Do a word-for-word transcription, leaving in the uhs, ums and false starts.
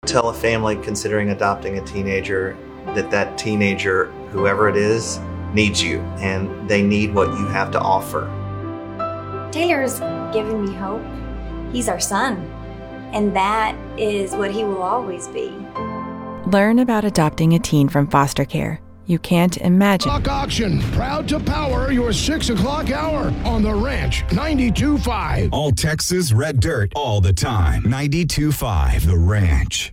tell a family considering adopting a teenager that that teenager, whoever it is, needs you, and they need what you have to offer. Taylor's given me hope. He's our son, and that is what he will always be. Learn about adopting a teen from foster care. You can't imagine. Rock Auction, proud to power your six o'clock hour on The Ranch ninety-two point five. All Texas red dirt all the time. ninety-two point five The Ranch.